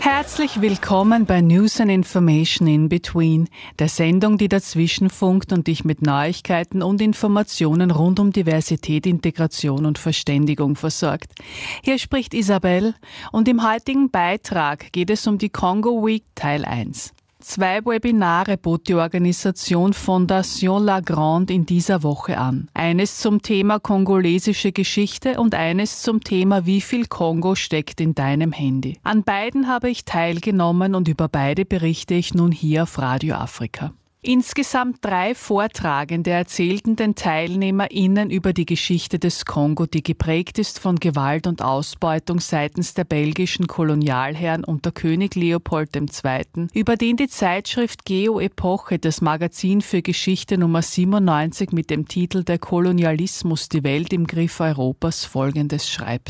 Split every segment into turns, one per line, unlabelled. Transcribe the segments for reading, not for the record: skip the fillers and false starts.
Herzlich willkommen bei News and Information in Between, der Sendung, die dazwischen funkt und dich mit Neuigkeiten und Informationen rund um Diversität, Integration und Verständigung versorgt. Hier spricht Isabel und im heutigen Beitrag geht es um die Congo Week Teil 1. 2 Webinare bot die Organisation Fondation La Grande in dieser Woche an. Eines zum Thema kongolesische Geschichte und eines zum Thema Wie viel Kongo steckt in deinem Handy. An beiden habe ich teilgenommen und über beide berichte ich nun hier auf Radio Afrika. Insgesamt 3 Vortragende erzählten den TeilnehmerInnen über die Geschichte des Kongo, die geprägt ist von Gewalt und Ausbeutung seitens der belgischen Kolonialherren unter König Leopold II., über den die Zeitschrift Geo-Epoche, das Magazin für Geschichte Nummer 97 mit dem Titel Der Kolonialismus, die Welt im Griff Europas, Folgendes schreibt.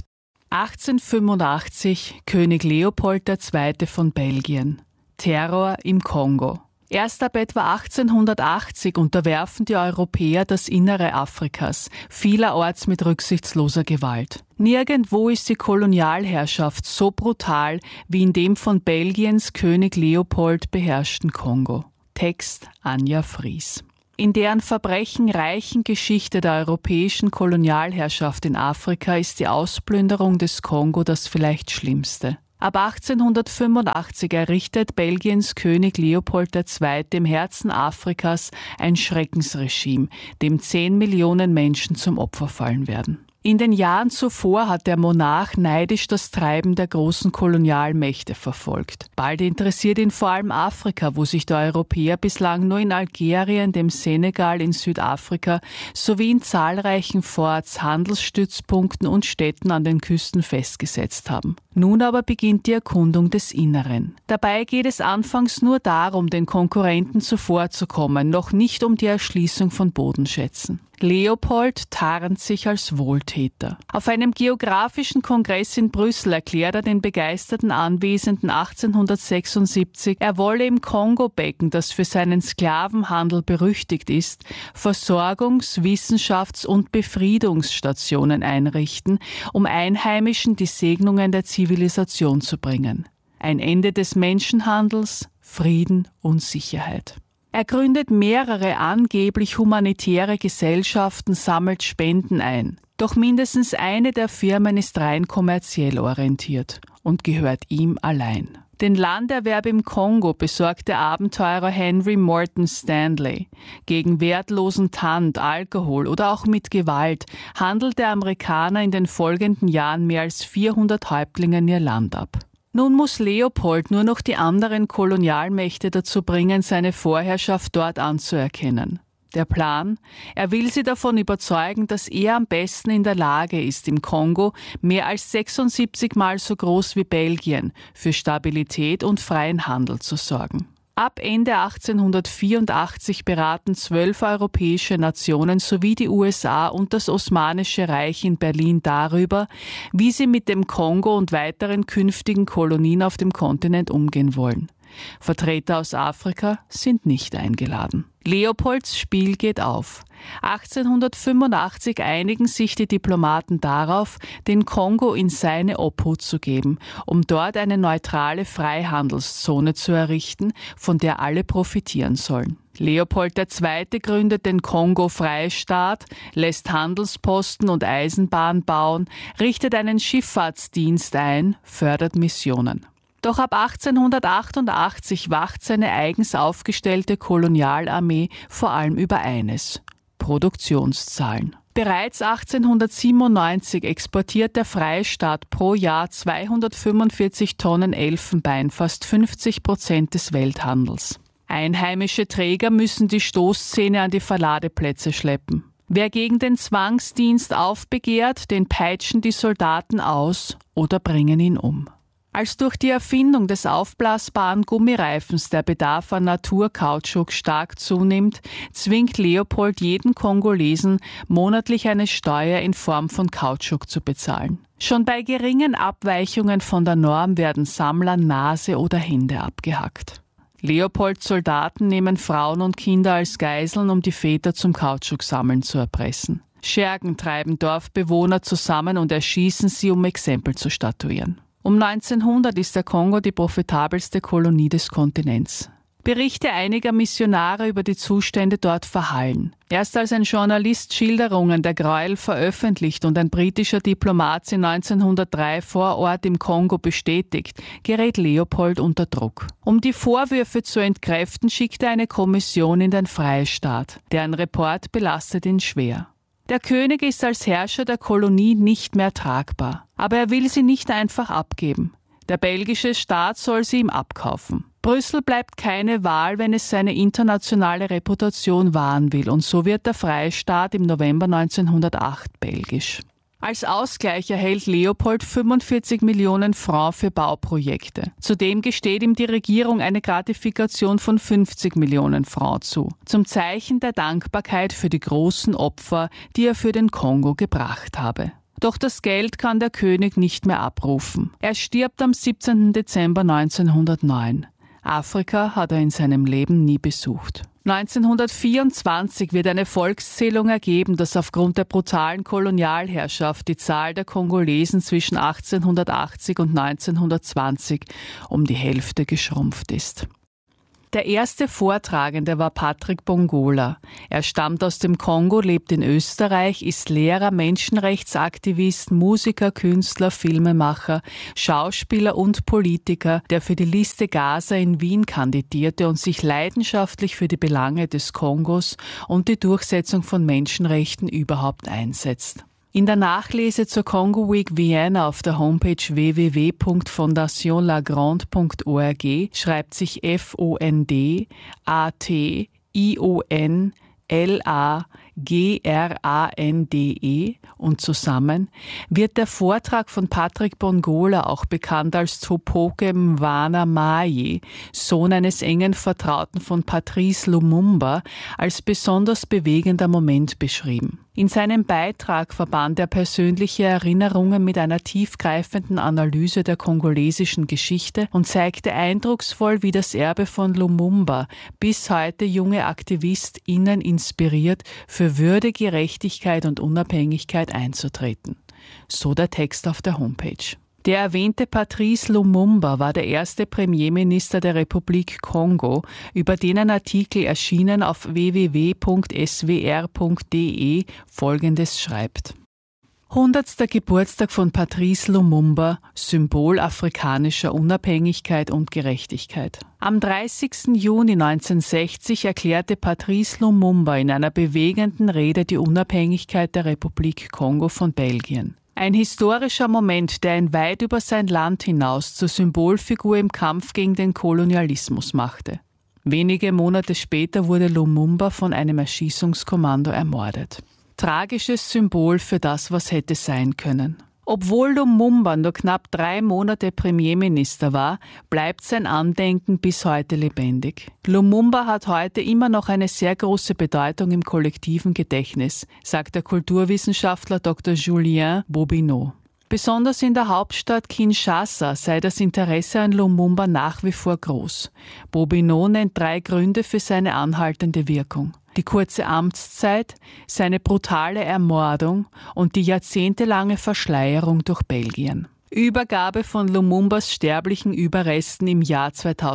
1885, König Leopold II. Von Belgien. Terror im Kongo. Erst ab etwa 1880 unterwerfen die Europäer das Innere Afrikas, vielerorts mit rücksichtsloser Gewalt. Nirgendwo ist die Kolonialherrschaft so brutal wie in dem von Belgiens König Leopold beherrschten Kongo. Text Anja Fries. In deren verbrechenreichen Geschichte der europäischen Kolonialherrschaft in Afrika ist die Ausplünderung des Kongo das vielleicht Schlimmste. Ab 1885 errichtet Belgiens König Leopold II. Im Herzen Afrikas ein Schreckensregime, dem 10 Millionen Menschen zum Opfer fallen werden. In den Jahren zuvor hat der Monarch neidisch das Treiben der großen Kolonialmächte verfolgt. Bald interessiert ihn vor allem Afrika, wo sich der Europäer bislang nur in Algerien, dem Senegal, in Südafrika sowie in zahlreichen Forts, Handelsstützpunkten und Städten an den Küsten festgesetzt haben. Nun aber beginnt die Erkundung des Inneren. Dabei geht es anfangs nur darum, den Konkurrenten zuvorzukommen, noch nicht um die Erschließung von Bodenschätzen. Leopold tarnt sich als Wohltäter. Auf einem geografischen Kongress in Brüssel erklärt er den begeisterten Anwesenden 1876, er wolle im Kongo-Becken, das für seinen Sklavenhandel berüchtigt ist, Versorgungs-, Wissenschafts- und Befriedungsstationen einrichten, um Einheimischen die Segnungen der Zivilisation zu bringen. Ein Ende des Menschenhandels, Frieden und Sicherheit. Er gründet mehrere angeblich humanitäre Gesellschaften, sammelt Spenden ein. Doch mindestens eine der Firmen ist rein kommerziell orientiert und gehört ihm allein. Den Landerwerb im Kongo besorgt der Abenteurer Henry Morton Stanley. Gegen wertlosen Tand, Alkohol oder auch mit Gewalt handelt der Amerikaner in den folgenden Jahren mehr als 400 Häuptlingen ihr Land ab. Nun muss Leopold nur noch die anderen Kolonialmächte dazu bringen, seine Vorherrschaft dort anzuerkennen. Der Plan? Er will sie davon überzeugen, dass er am besten in der Lage ist, im Kongo, mehr als 76 Mal so groß wie Belgien, für Stabilität und freien Handel zu sorgen. Ab Ende 1884 beraten 12 europäische Nationen sowie die USA und das Osmanische Reich in Berlin darüber, wie sie mit dem Kongo und weiteren künftigen Kolonien auf dem Kontinent umgehen wollen. Vertreter aus Afrika sind nicht eingeladen. Leopolds Spiel geht auf. 1885 einigen sich die Diplomaten darauf, den Kongo in seine Obhut zu geben, um dort eine neutrale Freihandelszone zu errichten, von der alle profitieren sollen. Leopold II. Gründet den Kongo-Freistaat, lässt Handelsposten und Eisenbahn bauen, richtet einen Schifffahrtsdienst ein, fördert Missionen. Doch ab 1888 wacht seine eigens aufgestellte Kolonialarmee vor allem über eines: Produktionszahlen. Bereits 1897 exportiert der Freistaat pro Jahr 245 Tonnen Elfenbein, fast 50% des Welthandels. Einheimische Träger müssen die Stoßzähne an die Verladeplätze schleppen. Wer gegen den Zwangsdienst aufbegehrt, den peitschen die Soldaten aus oder bringen ihn um. Als durch die Erfindung des aufblasbaren Gummireifens der Bedarf an Naturkautschuk stark zunimmt, zwingt Leopold jeden Kongolesen, monatlich eine Steuer in Form von Kautschuk zu bezahlen. Schon bei geringen Abweichungen von der Norm werden Sammlern Nase oder Hände abgehackt. Leopolds Soldaten nehmen Frauen und Kinder als Geiseln, um die Väter zum Kautschuksammeln zu erpressen. Schergen treiben Dorfbewohner zusammen und erschießen sie, um Exempel zu statuieren. Um 1900 ist der Kongo die profitabelste Kolonie des Kontinents. Berichte einiger Missionare über die Zustände dort verhallen. Erst als ein Journalist Schilderungen der Gräuel veröffentlicht und ein britischer Diplomat sie 1903 vor Ort im Kongo bestätigt, gerät Leopold unter Druck. Um die Vorwürfe zu entkräften, schickt er eine Kommission in den Freistaat. Deren Report belastet ihn schwer. Der König ist als Herrscher der Kolonie nicht mehr tragbar. Aber er will sie nicht einfach abgeben. Der belgische Staat soll sie ihm abkaufen. Brüssel bleibt keine Wahl, wenn es seine internationale Reputation wahren will, und so wird der Freistaat im November 1908 belgisch. Als Ausgleich erhält Leopold 45 Millionen Francs für Bauprojekte. Zudem gesteht ihm die Regierung eine Gratifikation von 50 Millionen Francs zu, zum Zeichen der Dankbarkeit für die großen Opfer, die er für den Kongo gebracht habe. Doch das Geld kann der König nicht mehr abrufen. Er stirbt am 17. Dezember 1909. Afrika hat er in seinem Leben nie besucht. 1924 wird eine Volkszählung ergeben, dass aufgrund der brutalen Kolonialherrschaft die Zahl der Kongolesen zwischen 1880 und 1920 um die Hälfte geschrumpft ist. Der erste Vortragende war Patrick Bongola. Er stammt aus dem Kongo, lebt in Österreich, ist Lehrer, Menschenrechtsaktivist, Musiker, Künstler, Filmemacher, Schauspieler und Politiker, der für die Liste Gaza in Wien kandidierte und sich leidenschaftlich für die Belange des Kongos und die Durchsetzung von Menschenrechten überhaupt einsetzt. In der Nachlese zur Congo Week Vienna auf der Homepage www.fondationlagrande.org schreibt sich FONDATIONLAGRANDE und zusammen wird der Vortrag von Patrick Bongola, auch bekannt als Topoke Mwana Maye, Sohn eines engen Vertrauten von Patrice Lumumba, als besonders bewegender Moment beschrieben. In seinem Beitrag verband er persönliche Erinnerungen mit einer tiefgreifenden Analyse der kongolesischen Geschichte und zeigte eindrucksvoll, wie das Erbe von Lumumba bis heute junge AktivistInnen inspiriert, für Würde, Gerechtigkeit und Unabhängigkeit einzutreten. So der Text auf der Homepage. Der erwähnte Patrice Lumumba war der erste Premierminister der Republik Kongo, über den ein Artikel erschienen auf www.swr.de Folgendes schreibt. 100. Geburtstag von Patrice Lumumba, Symbol afrikanischer Unabhängigkeit und Gerechtigkeit. Am 30. Juni 1960 erklärte Patrice Lumumba in einer bewegenden Rede die Unabhängigkeit der Republik Kongo von Belgien. Ein historischer Moment, der ihn weit über sein Land hinaus zur Symbolfigur im Kampf gegen den Kolonialismus machte. Wenige Monate später wurde Lumumba von einem Erschießungskommando ermordet. Tragisches Symbol für das, was hätte sein können. Obwohl Lumumba nur knapp 3 Monate Premierminister war, bleibt sein Andenken bis heute lebendig. Lumumba hat heute immer noch eine sehr große Bedeutung im kollektiven Gedächtnis, sagt der Kulturwissenschaftler Dr. Julien Bobineau. Besonders in der Hauptstadt Kinshasa sei das Interesse an Lumumba nach wie vor groß. Bobineau nennt 3 Gründe für seine anhaltende Wirkung. Die kurze Amtszeit, seine brutale Ermordung und die jahrzehntelange Verschleierung durch Belgien. Übergabe von Lumumbas sterblichen Überresten im Jahr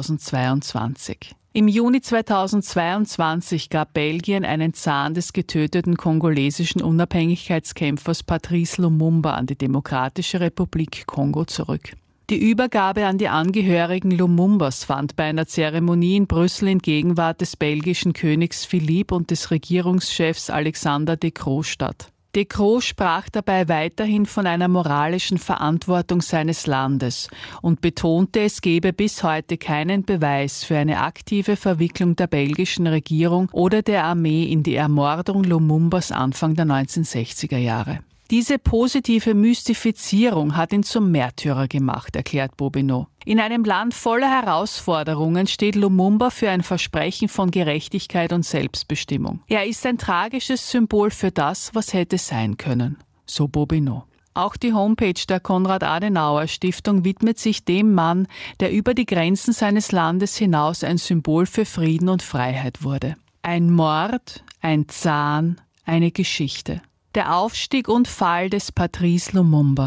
2022. Im Juni 2022 gab Belgien einen Zahn des getöteten kongolesischen Unabhängigkeitskämpfers Patrice Lumumba an die Demokratische Republik Kongo zurück. Die Übergabe an die Angehörigen Lumumbas fand bei einer Zeremonie in Brüssel in Gegenwart des belgischen Königs Philippe und des Regierungschefs Alexander De Croo statt. De Croo sprach dabei weiterhin von einer moralischen Verantwortung seines Landes und betonte, es gebe bis heute keinen Beweis für eine aktive Verwicklung der belgischen Regierung oder der Armee in die Ermordung Lumumbas Anfang der 1960er Jahre. Diese positive Mystifizierung hat ihn zum Märtyrer gemacht, erklärt Bobineau. In einem Land voller Herausforderungen steht Lumumba für ein Versprechen von Gerechtigkeit und Selbstbestimmung. Er ist ein tragisches Symbol für das, was hätte sein können, so Bobineau. Auch die Homepage der Konrad-Adenauer-Stiftung widmet sich dem Mann, der über die Grenzen seines Landes hinaus ein Symbol für Frieden und Freiheit wurde. Ein Mord, ein Zahn, eine Geschichte. Der Aufstieg und Fall des Patrice Lumumba.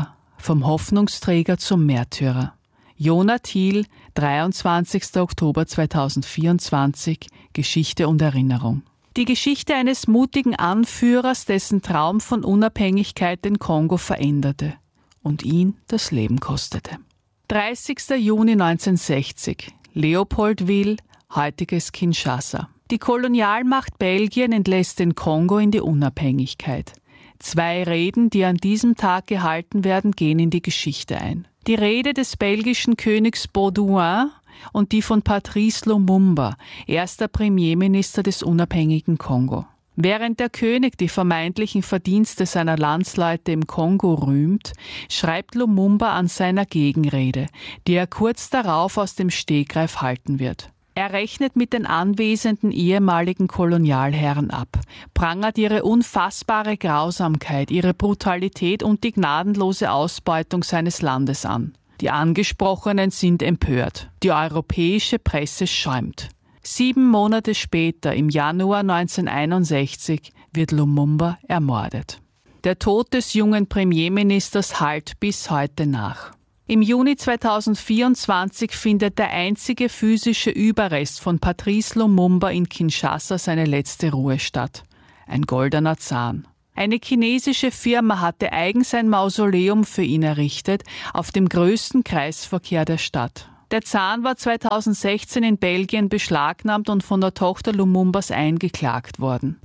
vom Hoffnungsträger zum Märtyrer. Jona Thiel, 23. Oktober 2024, Geschichte und Erinnerung. Die Geschichte eines mutigen Anführers, dessen Traum von Unabhängigkeit den Kongo veränderte und ihn das Leben kostete. 30. Juni 1960, Leopoldville, heutiges Kinshasa. Die Kolonialmacht Belgien entlässt den Kongo in die Unabhängigkeit. 2 Reden, die an diesem Tag gehalten werden, gehen in die Geschichte ein. Die Rede des belgischen Königs Baudouin und die von Patrice Lumumba, erster Premierminister des unabhängigen Kongo. Während der König die vermeintlichen Verdienste seiner Landsleute im Kongo rühmt, schreibt Lumumba an seiner Gegenrede, die er kurz darauf aus dem Stegreif halten wird. Er rechnet mit den anwesenden ehemaligen Kolonialherren ab, prangert ihre unfassbare Grausamkeit, ihre Brutalität und die gnadenlose Ausbeutung seines Landes an. Die Angesprochenen sind empört. Die europäische Presse schäumt. 7 Monate später, im Januar 1961, wird Lumumba ermordet. Der Tod des jungen Premierministers hallt bis heute nach. Im Juni 2024 findet der einzige physische Überrest von Patrice Lumumba in Kinshasa seine letzte Ruhe statt. Ein goldener Zahn. Eine chinesische Firma hatte eigens ein Mausoleum für ihn errichtet, auf dem größten Kreisverkehr der Stadt. Der Zahn war 2016 in Belgien beschlagnahmt und von der Tochter Lumumbas eingeklagt worden.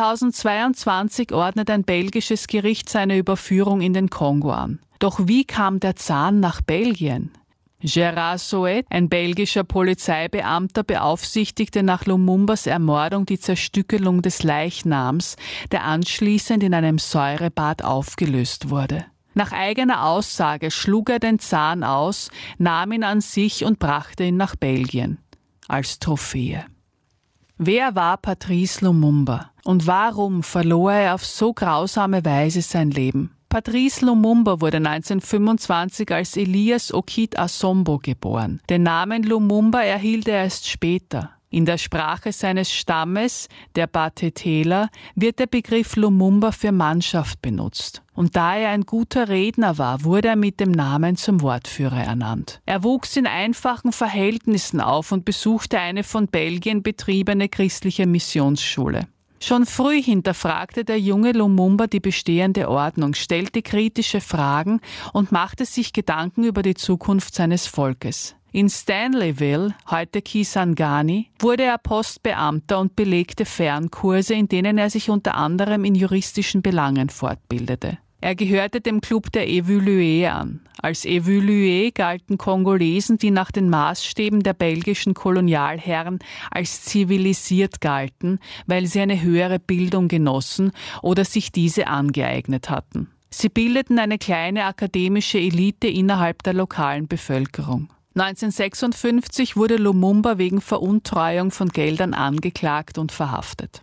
2022 ordnet ein belgisches Gericht seine Überführung in den Kongo an. Doch wie kam der Zahn nach Belgien? Gérard Soet, ein belgischer Polizeibeamter, beaufsichtigte nach Lumumbas Ermordung die Zerstückelung des Leichnams, der anschließend in einem Säurebad aufgelöst wurde. Nach eigener Aussage schlug er den Zahn aus, nahm ihn an sich und brachte ihn nach Belgien. Als Trophäe. Wer war Patrice Lumumba? Und warum verlor er auf so grausame Weise sein Leben? Patrice Lumumba wurde 1925 als Elias Okit Asombo geboren. Den Namen Lumumba erhielt er erst später. In der Sprache seines Stammes, der Batetela, wird der Begriff Lumumba für Mannschaft benutzt. Und da er ein guter Redner war, wurde er mit dem Namen zum Wortführer ernannt. Er wuchs in einfachen Verhältnissen auf und besuchte eine von Belgien betriebene christliche Missionsschule. Schon früh hinterfragte der junge Lumumba die bestehende Ordnung, stellte kritische Fragen und machte sich Gedanken über die Zukunft seines Volkes. In Stanleyville, heute Kisangani, wurde er Postbeamter und belegte Fernkurse, in denen er sich unter anderem in juristischen Belangen fortbildete. Er gehörte dem Club der Evolué an. Als Evolué galten Kongolesen, die nach den Maßstäben der belgischen Kolonialherren als zivilisiert galten, weil sie eine höhere Bildung genossen oder sich diese angeeignet hatten. Sie bildeten eine kleine akademische Elite innerhalb der lokalen Bevölkerung. 1956 wurde Lumumba wegen Veruntreuung von Geldern angeklagt und verhaftet.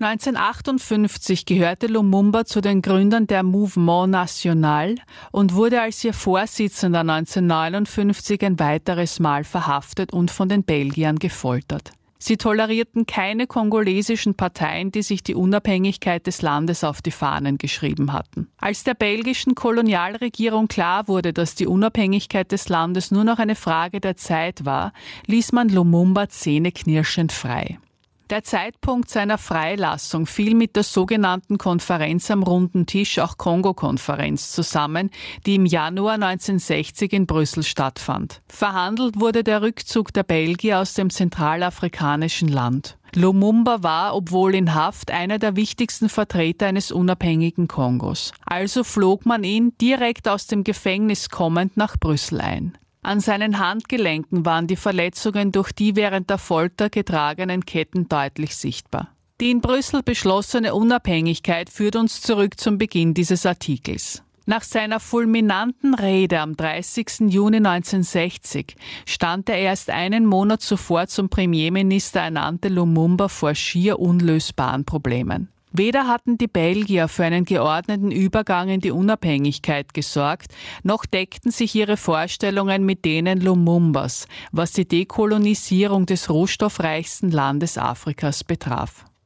1958 gehörte Lumumba zu den Gründern der Mouvement National und wurde als ihr Vorsitzender 1959 ein weiteres Mal verhaftet und von den Belgiern gefoltert. Sie tolerierten keine kongolesischen Parteien, die sich die Unabhängigkeit des Landes auf die Fahnen geschrieben hatten. Als der belgischen Kolonialregierung klar wurde, dass die Unabhängigkeit des Landes nur noch eine Frage der Zeit war, ließ man Lumumba zähneknirschend frei. Der Zeitpunkt seiner Freilassung fiel mit der sogenannten Konferenz am runden Tisch, auch Kongo-Konferenz, zusammen, die im Januar 1960 in Brüssel stattfand. Verhandelt wurde der Rückzug der Belgier aus dem zentralafrikanischen Land. Lumumba war, obwohl in Haft, einer der wichtigsten Vertreter eines unabhängigen Kongos. Also flog man ihn, direkt aus dem Gefängnis kommend, nach Brüssel ein. An seinen Handgelenken waren die Verletzungen durch die während der Folter getragenen Ketten deutlich sichtbar. Die in Brüssel beschlossene Unabhängigkeit führt uns zurück zum Beginn dieses Artikels. Nach seiner fulminanten Rede am 30. Juni 1960 stand der erst einen Monat zuvor zum Premierminister ernannte Lumumba vor schier unlösbaren Problemen. Weder hatten die Belgier für einen geordneten Übergang in die Unabhängigkeit gesorgt, noch deckten sich ihre Vorstellungen mit denen Lumumbas, was die Dekolonisierung des rohstoffreichsten Landes Afrikas betraf.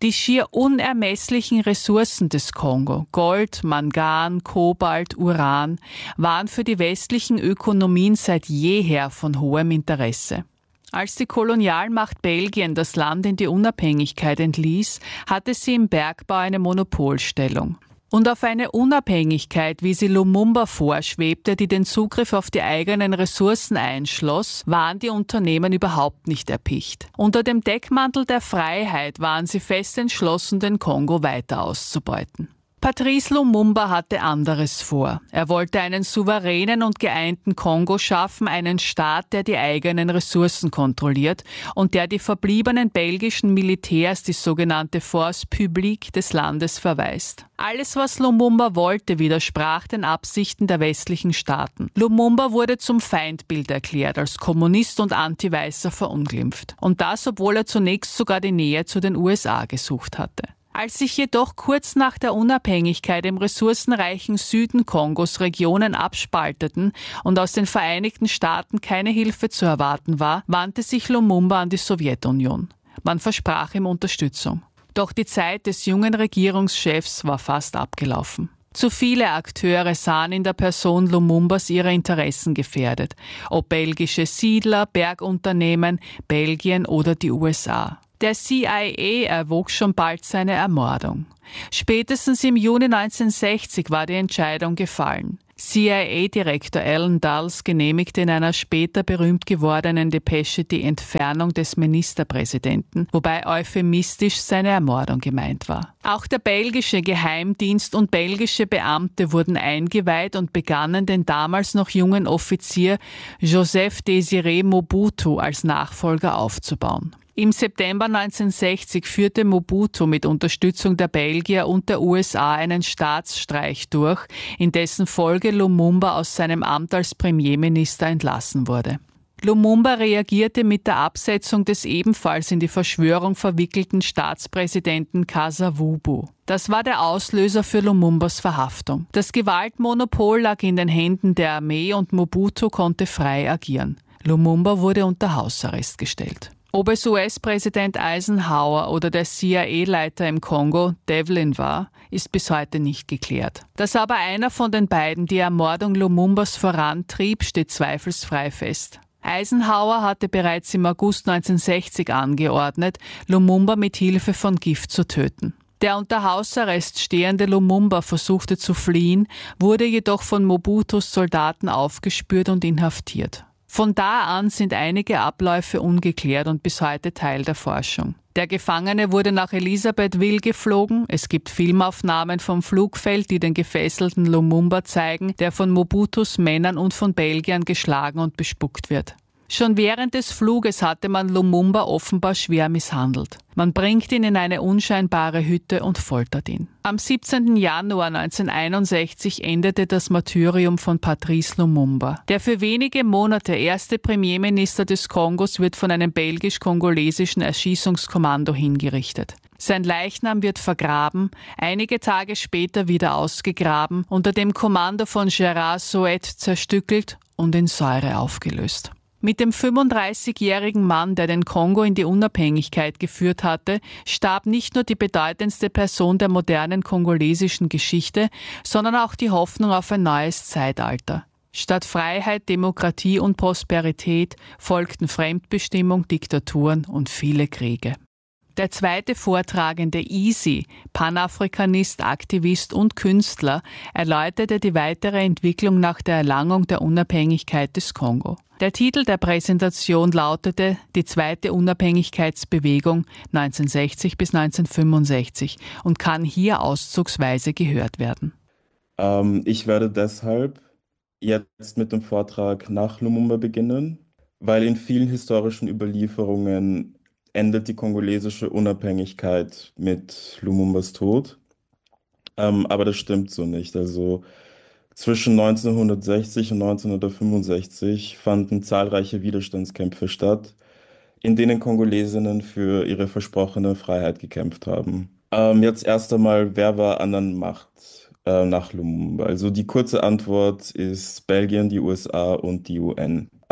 Die schier unermesslichen Ressourcen des Kongo, Gold, Mangan, Kobalt, Uran, waren für die westlichen Ökonomien seit jeher von hohem Interesse. Als die Kolonialmacht Belgien das Land in die Unabhängigkeit entließ, hatte sie im Bergbau eine Monopolstellung. Und auf eine Unabhängigkeit, wie sie Lumumba vorschwebte, die den Zugriff auf die eigenen Ressourcen einschloss, waren die Unternehmen überhaupt nicht erpicht. Unter dem Deckmantel der Freiheit waren sie fest entschlossen, den Kongo weiter auszubeuten. Patrice Lumumba hatte anderes vor. Er wollte einen souveränen und geeinten Kongo schaffen, einen Staat, der die eigenen Ressourcen kontrolliert und der die verbliebenen belgischen Militärs, die sogenannte Force Publique des Landes, verweist. Alles, was Lumumba wollte, widersprach den Absichten der westlichen Staaten. Lumumba wurde zum Feindbild erklärt, als Kommunist und Anti-Weißer verunglimpft. Und das, obwohl er zunächst sogar die Nähe zu den USA gesucht hatte. Als sich jedoch kurz nach der Unabhängigkeit im ressourcenreichen Süden Kongos Regionen abspalteten und aus den Vereinigten Staaten keine Hilfe zu erwarten war, wandte sich Lumumba an die Sowjetunion. Man versprach ihm Unterstützung. Doch die Zeit des jungen Regierungschefs war fast abgelaufen. Zu viele Akteure sahen in der Person Lumumbas ihre Interessen gefährdet, ob belgische Siedler, Bergunternehmen, Belgien oder die USA. Der CIA erwog schon bald seine Ermordung. Spätestens im Juni 1960 war die Entscheidung gefallen. CIA-Direktor Alan Dulles genehmigte in einer später berühmt gewordenen Depesche die Entfernung des Ministerpräsidenten, wobei euphemistisch seine Ermordung gemeint war. Auch der belgische Geheimdienst und belgische Beamte wurden eingeweiht und begannen, den damals noch jungen Offizier Joseph Désiré Mobutu als Nachfolger aufzubauen. Im September 1960 führte Mobutu mit Unterstützung der Belgier und der USA einen Staatsstreich durch, in dessen Folge Lumumba aus seinem Amt als Premierminister entlassen wurde. Lumumba reagierte mit der Absetzung des ebenfalls in die Verschwörung verwickelten Staatspräsidenten Kasa-Vubu. Das war der Auslöser für Lumumbas Verhaftung. Das Gewaltmonopol lag in den Händen der Armee und Mobutu konnte frei agieren. Lumumba wurde unter Hausarrest gestellt. Ob es US-Präsident Eisenhower oder der CIA-Leiter im Kongo, Devlin, war, ist bis heute nicht geklärt. Dass aber einer von den beiden die Ermordung Lumumbas vorantrieb, steht zweifelsfrei fest. Eisenhower hatte bereits im August 1960 angeordnet, Lumumba mit Hilfe von Gift zu töten. Der unter Hausarrest stehende Lumumba versuchte zu fliehen, wurde jedoch von Mobutus Soldaten aufgespürt und inhaftiert. Von da an sind einige Abläufe ungeklärt und bis heute Teil der Forschung. Der Gefangene wurde nach Elisabethville geflogen. Es gibt Filmaufnahmen vom Flugfeld, die den gefesselten Lumumba zeigen, der von Mobutus Männern und von Belgiern geschlagen und bespuckt wird. Schon während des Fluges hatte man Lumumba offenbar schwer misshandelt. Man bringt ihn in eine unscheinbare Hütte und foltert ihn. Am 17. Januar 1961 endete das Martyrium von Patrice Lumumba. Der für wenige Monate erste Premierminister des Kongos wird von einem belgisch-kongolesischen Erschießungskommando hingerichtet. Sein Leichnam wird vergraben, einige Tage später wieder ausgegraben, unter dem Kommando von Gérard Soët zerstückelt und in Säure aufgelöst. Mit dem 35-jährigen Mann, der den Kongo in die Unabhängigkeit geführt hatte, starb nicht nur die bedeutendste Person der modernen kongolesischen Geschichte, sondern auch die Hoffnung auf ein neues Zeitalter. Statt Freiheit, Demokratie und Prosperität folgten Fremdbestimmung, Diktaturen und viele Kriege. Der zweite Vortragende Easy, Panafrikanist, Aktivist und Künstler, erläuterte die weitere Entwicklung nach der Erlangung der Unabhängigkeit des Kongo. Der Titel der Präsentation lautete »Die zweite Unabhängigkeitsbewegung 1960 bis 1965« und kann hier auszugsweise gehört werden.
Ich werde deshalb jetzt mit dem Vortrag nach Lumumba beginnen, weil in vielen historischen Überlieferungen endet die kongolesische Unabhängigkeit mit Lumumbas Tod. Aber das stimmt so nicht. Also zwischen 1960 und 1965 fanden zahlreiche Widerstandskämpfe statt, in denen Kongolesinnen für ihre versprochene Freiheit gekämpft haben. Jetzt erst einmal, wer war an der Macht nach Lumumba? Also die kurze Antwort ist Belgien, die USA und die UN.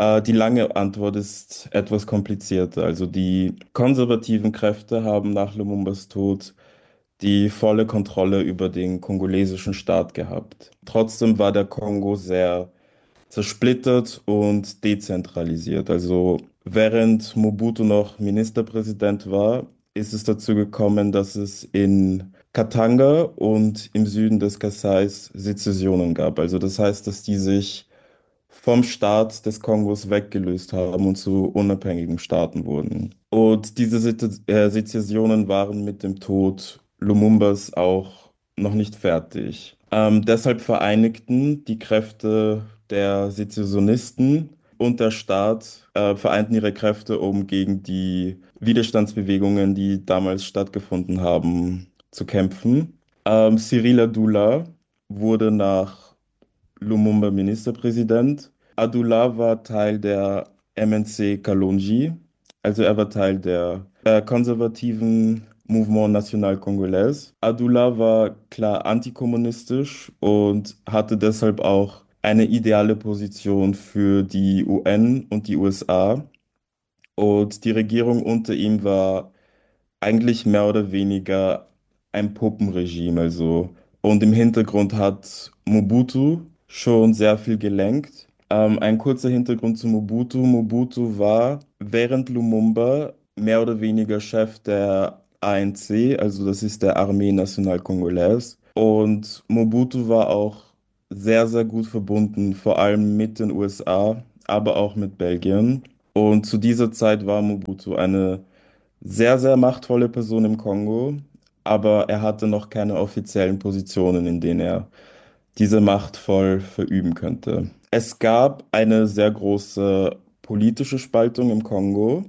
Die lange Antwort ist etwas komplizierter. Also die konservativen Kräfte haben nach Lumumbas Tod die volle Kontrolle über den kongolesischen Staat gehabt. Trotzdem war der Kongo sehr zersplittert und dezentralisiert. Also während Mobutu noch Ministerpräsident war, ist es dazu gekommen, dass es in Katanga und im Süden des Kasais Sezessionen gab. Also das heißt, dass die sich vom Staat des Kongos weggelöst haben und zu unabhängigen Staaten wurden. Und diese Sezessionen waren mit dem Tod Lumumbas auch noch nicht fertig. Deshalb vereinigten die Kräfte der Sezessionisten und der Staat vereinten ihre Kräfte, um gegen die Widerstandsbewegungen, die damals stattgefunden haben, zu kämpfen. Cyril Adula wurde nach Lumumba Ministerpräsident. Abdullah war Teil der MNC Kalonji, also er war Teil der konservativen Mouvement National Congolais. Abdullah war klar antikommunistisch und hatte deshalb auch eine ideale Position für die UN und die USA. Und die Regierung unter ihm war eigentlich mehr oder weniger ein Puppenregime, also. Und im Hintergrund hat Mobutu schon sehr viel gelenkt. Ein kurzer Hintergrund zu Mobutu. Mobutu war während Lumumba mehr oder weniger Chef der ANC, also das ist der Armee Nationale Congolaise. Und Mobutu war auch sehr, sehr gut verbunden, vor allem mit den USA, aber auch mit Belgien. Und zu dieser Zeit war Mobutu eine sehr, sehr machtvolle Person im Kongo, aber er hatte noch keine offiziellen Positionen, in denen er diese Macht voll verüben könnte. Es gab eine sehr große politische Spaltung im Kongo.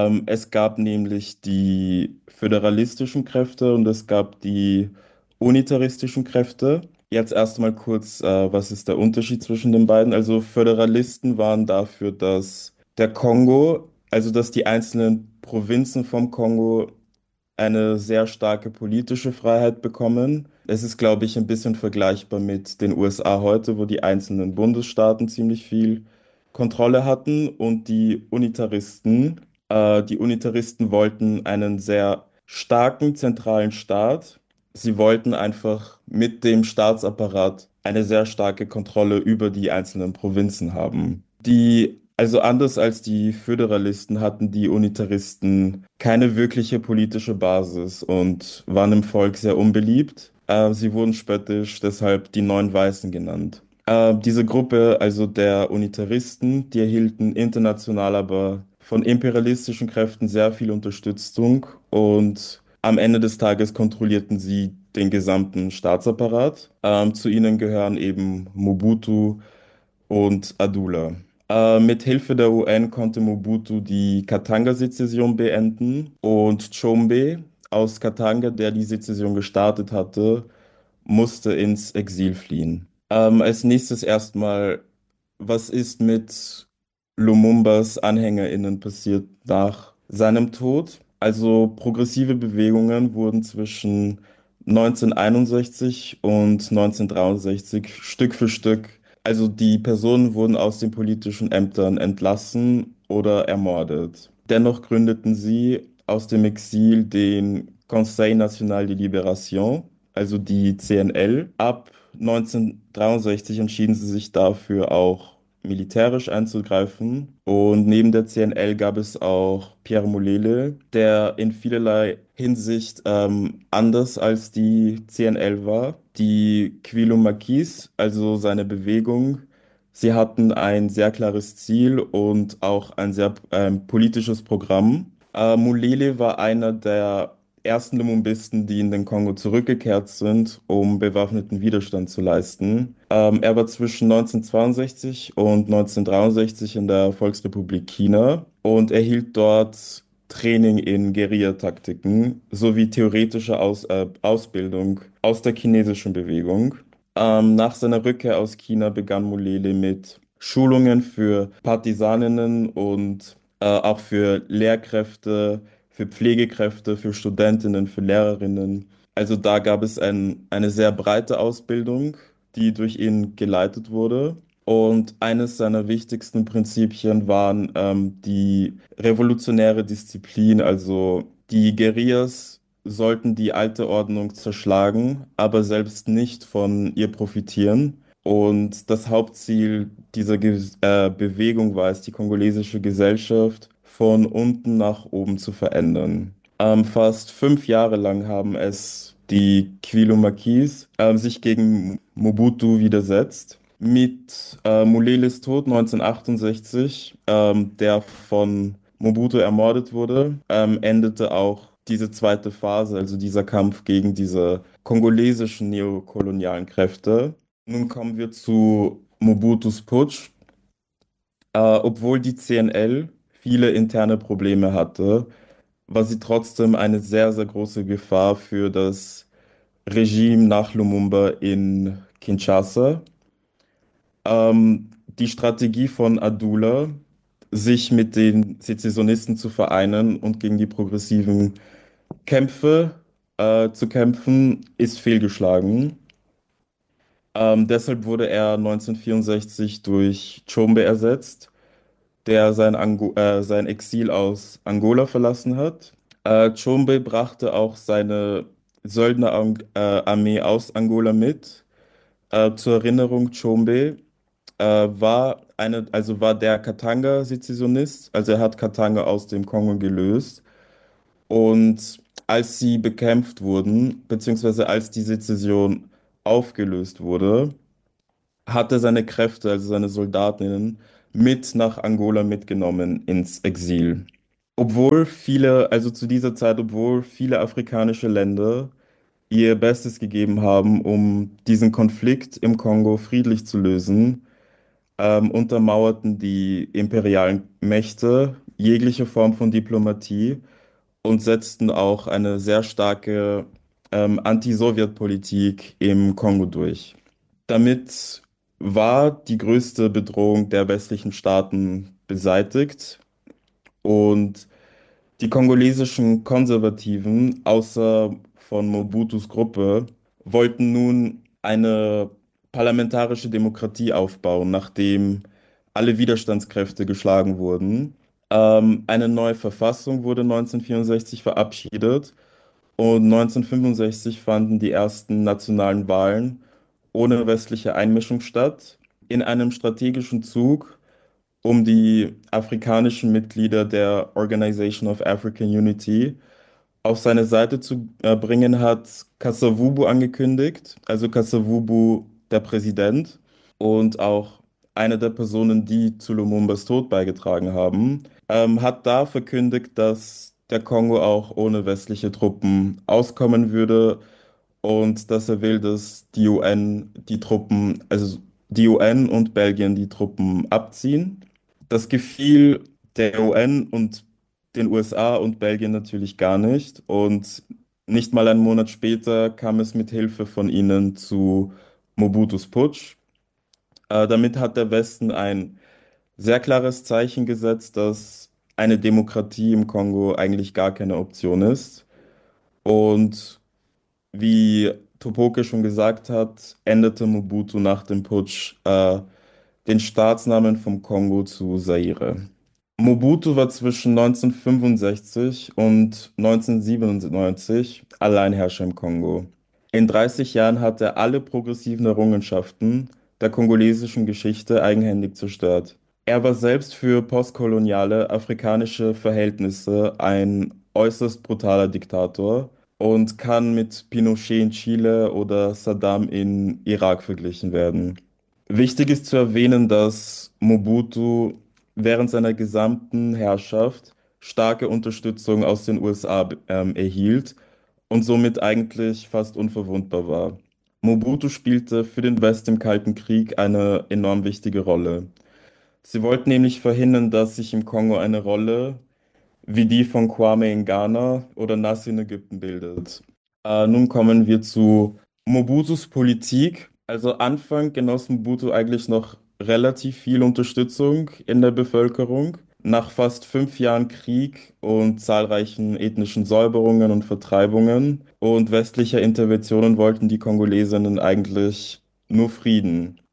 Es gab nämlich die föderalistischen Kräfte und es gab die unitaristischen Kräfte. Jetzt erstmal kurz, was ist der Unterschied zwischen den beiden? Also Föderalisten waren dafür, dass der Kongo, also dass die einzelnen Provinzen vom Kongo eine sehr starke politische Freiheit bekommen. Es ist, glaube ich, ein bisschen vergleichbar mit den USA heute, wo die einzelnen Bundesstaaten ziemlich viel Kontrolle hatten und die Unitaristen wollten einen sehr starken zentralen Staat. Sie wollten einfach mit dem Staatsapparat eine sehr starke Kontrolle über die einzelnen Provinzen haben. Also anders als die Föderalisten hatten die Unitaristen keine wirkliche politische Basis und waren im Volk sehr unbeliebt. Sie wurden spöttisch deshalb die Neuen Weißen genannt. Diese Gruppe, also der Unitaristen, die erhielten international aber von imperialistischen Kräften sehr viel Unterstützung und am Ende des Tages kontrollierten sie den gesamten Staatsapparat. Zu ihnen gehören eben Mobutu und Adula. Mit Hilfe der UN konnte Mobutu die Katanga-Sezession beenden und Tshombe aus Katanga, der die Sezession gestartet hatte, musste ins Exil fliehen. Als nächstes erstmal, was ist mit Lumumbas AnhängerInnen passiert nach seinem Tod? Also progressive Bewegungen wurden zwischen 1961 und 1963 Stück für Stück, also die Personen wurden aus den politischen Ämtern entlassen oder ermordet. Dennoch gründeten sie aus dem Exil den Conseil National de Libération, also die CNL. Ab 1963 entschieden sie sich dafür auch militärisch einzugreifen. Und neben der CNL gab es auch Pierre Mulele, der in vielerlei Hinsicht anders als die CNL war. Die Kwilu-Maquis, also seine Bewegung, sie hatten ein sehr klares Ziel und auch ein sehr politisches Programm. Mulele war einer der ersten Lumumbisten, die in den Kongo zurückgekehrt sind, um bewaffneten Widerstand zu leisten. Er war zwischen 1962 und 1963 in der Volksrepublik China und erhielt dort Training in Guerillataktiken sowie theoretische Ausbildung aus der chinesischen Bewegung. Nach seiner Rückkehr aus China begann Mulele mit Schulungen für Partisaninnen und auch für Lehrkräfte, für Pflegekräfte, für Studentinnen, für Lehrerinnen. Also da gab es eine sehr breite Ausbildung, die durch ihn geleitet wurde. Und eines seiner wichtigsten Prinzipien waren die revolutionäre Disziplin, also die Guerillas sollten die alte Ordnung zerschlagen, aber selbst nicht von ihr profitieren. Und das Hauptziel dieser Bewegung war es, die kongolesische Gesellschaft von unten nach oben zu verändern. Fast 5 Jahre lang haben es die Kwilu-Maquis sich gegen Mobutu widersetzt. Mit Muleles Tod 1968, der von Mobutu ermordet wurde, endete auch diese zweite Phase, also dieser Kampf gegen diese kongolesischen neokolonialen Kräfte. Nun kommen wir zu Mobutus Putsch. Obwohl die CNL viele interne Probleme hatte, war sie trotzdem eine sehr, sehr große Gefahr für das Regime nach Lumumba in Kinshasa. Die Strategie von Adula, sich mit den Sezessionisten zu vereinen und gegen die progressiven Kämpfe zu kämpfen, ist fehlgeschlagen. Deshalb wurde er 1964 durch Tshombe ersetzt, der sein Exil aus Angola verlassen hat. Tshombe brachte auch seine Söldnerarmee aus Angola mit. Zur Erinnerung, Tshombe war der Katanga-Sezessionist, also er hat Katanga aus dem Kongo gelöst. Und als sie bekämpft wurden, beziehungsweise als die Sezession aufgelöst wurde, hat er seine Kräfte, also seine Soldatinnen, mit nach Angola mitgenommen ins Exil. Also zu dieser Zeit, obwohl viele afrikanische Länder ihr Bestes gegeben haben, um diesen Konflikt im Kongo friedlich zu lösen, untermauerten die imperialen Mächte jegliche Form von Diplomatie und setzten auch eine sehr starke Anti-Sowjet-Politik im Kongo durch. Damit war die größte Bedrohung der westlichen Staaten beseitigt und die kongolesischen Konservativen, außer von Mobutus Gruppe, wollten nun eine parlamentarische Demokratie aufbauen, nachdem alle Widerstandskräfte geschlagen wurden. Eine neue Verfassung wurde 1964 verabschiedet und 1965 fanden die ersten nationalen Wahlen ohne westliche Einmischung statt, in einem strategischen Zug, um die afrikanischen Mitglieder der Organization of African Unity auf seine Seite zu bringen, hat Kasavubu angekündigt, also Kasavubu, der Präsident und auch eine der Personen, die zu Lumumbas Tod beigetragen haben, hat da verkündigt, dass der Kongo auch ohne westliche Truppen auskommen würde und dass er will, dass die UN die Truppen, also die UN und Belgien die Truppen abziehen. Das gefiel der UN und den USA und Belgien natürlich gar nicht. Und nicht mal einen Monat später kam es mit Hilfe von ihnen zu Mobutus Putsch. Damit hat der Westen ein sehr klares Zeichen gesetzt, dass eine Demokratie im Kongo eigentlich gar keine Option ist. Und wie Topoke schon gesagt hat, änderte Mobutu nach dem Putsch den Staatsnamen vom Kongo zu Zaire. Mobutu war zwischen 1965 und 1997 Alleinherrscher im Kongo. In 30 Jahren hat er alle progressiven Errungenschaften der kongolesischen Geschichte eigenhändig zerstört. Er war selbst für postkoloniale afrikanische Verhältnisse ein äußerst brutaler Diktator und kann mit Pinochet in Chile oder Saddam in Irak verglichen werden. Wichtig ist zu erwähnen, dass Mobutu während seiner gesamten Herrschaft starke Unterstützung aus den USA erhielt und somit eigentlich fast unverwundbar war. Mobutu spielte für den Westen im Kalten Krieg eine enorm wichtige Rolle. Sie wollten nämlich verhindern, dass sich im Kongo eine Rolle wie die von Kwame in Ghana oder Nasser in Ägypten bildet. Nun kommen wir zu Mobutus Politik. Also Anfang genoss Mobutu eigentlich noch relativ viel Unterstützung in der Bevölkerung. Nach fast 5 Jahren Krieg und zahlreichen ethnischen Säuberungen und Vertreibungen und westlicher Interventionen wollten die Kongolesinnen eigentlich nur Frieden.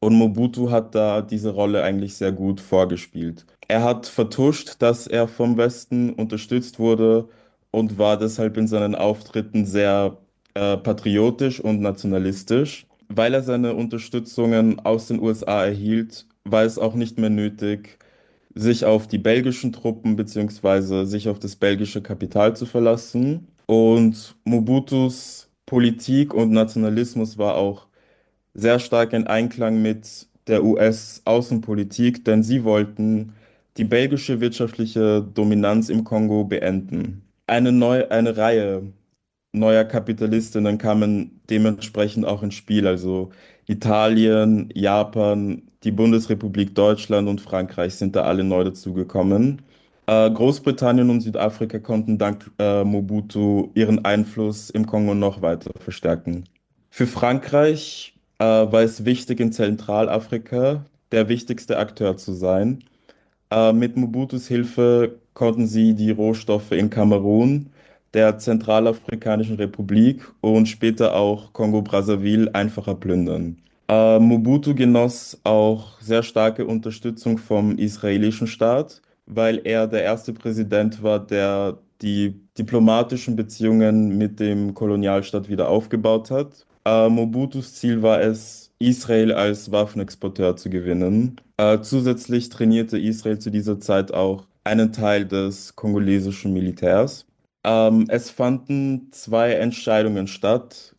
Und Mobutu hat da diese Rolle eigentlich sehr gut vorgespielt. Er hat vertuscht, dass er vom Westen unterstützt wurde und war deshalb in seinen Auftritten sehr patriotisch und nationalistisch. Weil er seine Unterstützungen aus den USA erhielt, war es auch nicht mehr nötig, sich auf die belgischen Truppen beziehungsweise sich auf das belgische Kapital zu verlassen. Und Mobutus Politik und Nationalismus war auch sehr stark in Einklang mit der US-Außenpolitik, denn sie wollten die belgische wirtschaftliche Dominanz im Kongo beenden. Eine Reihe neuer Kapitalistinnen kamen dementsprechend auch ins Spiel, also Italien, Japan, die Bundesrepublik Deutschland und Frankreich sind da alle neu dazugekommen. Großbritannien und Südafrika konnten dank Mobutu ihren Einfluss im Kongo noch weiter verstärken. Für Frankreich war es wichtig, in Zentralafrika der wichtigste Akteur zu sein. Mit Mobutus Hilfe konnten sie die Rohstoffe in Kamerun, der Zentralafrikanischen Republik und später auch Kongo-Brazzaville einfacher plündern. Mobutu genoss auch sehr starke Unterstützung vom israelischen Staat, weil er der erste Präsident war, der die diplomatischen Beziehungen mit dem Kolonialstaat wieder aufgebaut hat. Mobutus Ziel war es, Israel als Waffenexporteur zu gewinnen. Zusätzlich trainierte Israel zu dieser Zeit auch einen Teil des kongolesischen Militärs. Es fanden zwei Entscheidungen statt,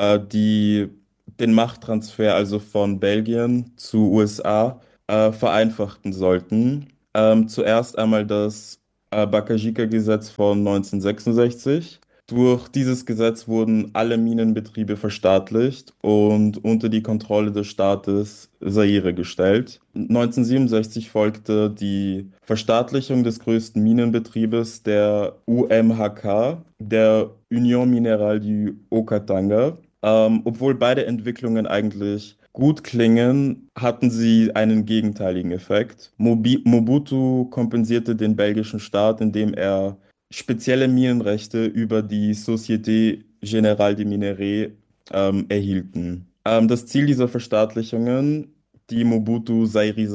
die den Machttransfer also von Belgien zu USA vereinfachten sollten. Zuerst einmal das Bakajika-Gesetz von 1966. Durch dieses Gesetz wurden alle Minenbetriebe verstaatlicht und unter die Kontrolle des Staates Zaire gestellt. 1967 folgte die Verstaatlichung des größten Minenbetriebes, der UMHK, der Union Minerale du Haut-Katanga. Obwohl beide Entwicklungen eigentlich gut klingen, hatten sie einen gegenteiligen Effekt. Mobutu kompensierte den belgischen Staat, indem er spezielle Minenrechte über die Société Générale des Minerais erhielten. Das Ziel dieser Verstaatlichungen, die Mobutu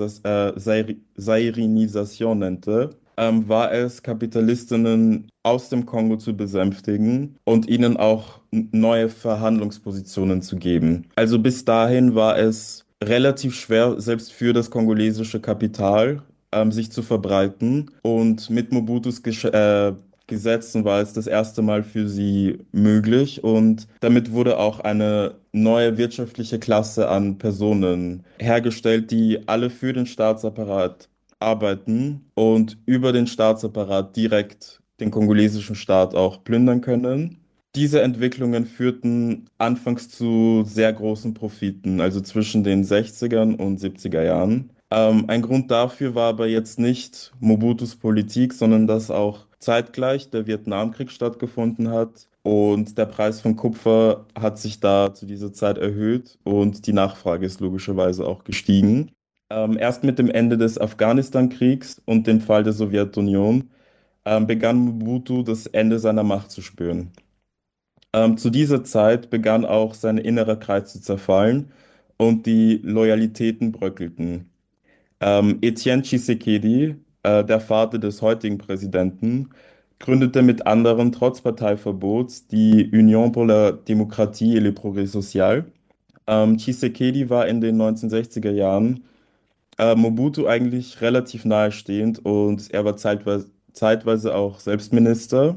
Zairinisation nannte, war es, Kapitalistinnen aus dem Kongo zu besänftigen und ihnen auch neue Verhandlungspositionen zu geben. Also bis dahin war es relativ schwer, selbst für das kongolesische Kapital, sich zu verbreiten. Und mit Mobutus Gesetzen war es das erste Mal für sie möglich. Und damit wurde auch eine neue wirtschaftliche Klasse an Personen hergestellt, die alle für den Staatsapparat arbeiten und über den Staatsapparat direkt den kongolesischen Staat auch plündern können. Diese Entwicklungen führten anfangs zu sehr großen Profiten, also zwischen den 60ern und 70er Jahren. Ein Grund dafür war aber jetzt nicht Mobutus Politik, sondern dass auch zeitgleich der Vietnamkrieg stattgefunden hat und der Preis von Kupfer hat sich da zu dieser Zeit erhöht und die Nachfrage ist logischerweise auch gestiegen. Erst mit dem Ende des Afghanistan-Kriegs und dem Fall der Sowjetunion begann Mobutu das Ende seiner Macht zu spüren. Zu dieser Zeit begann auch sein innerer Kreis zu zerfallen und die Loyalitäten bröckelten. Etienne Tshisekedi, der Vater des heutigen Präsidenten, gründete mit anderen trotz Parteiverbots die Union pour la démocratie et le progrès social. Tshisekedi war in den 1960er Jahren Mobutu eigentlich relativ nahestehend und er war zeitweise auch selbst Minister.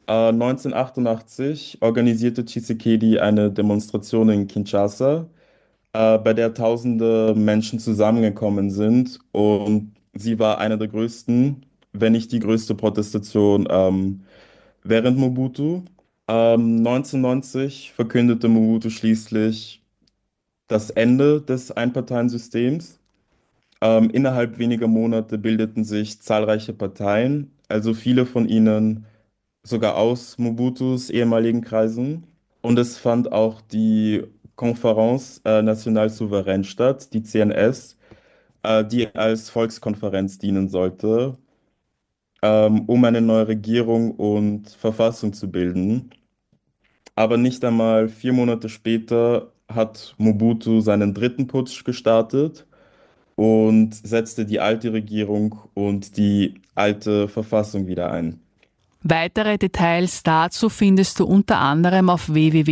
1988 organisierte Tshisekedi eine Demonstration in Kinshasa, bei der tausende Menschen zusammengekommen sind und sie war eine der größten, wenn nicht die größte Protestation während Mobutu. 1990 verkündete Mobutu schließlich das Ende des Einparteiensystems. Innerhalb weniger Monate bildeten sich zahlreiche Parteien, also viele von ihnen sogar aus Mobutus ehemaligen Kreisen. Und es fand auch die Conférence Nationale Souveraine statt, die CNS, die als Volkskonferenz dienen sollte, um eine neue Regierung und Verfassung zu bilden. Aber nicht einmal 4 Monate später hat Mobutu seinen dritten Putsch gestartet und setzte die alte Regierung und die alte Verfassung wieder ein.
Weitere Details dazu findest du unter anderem auf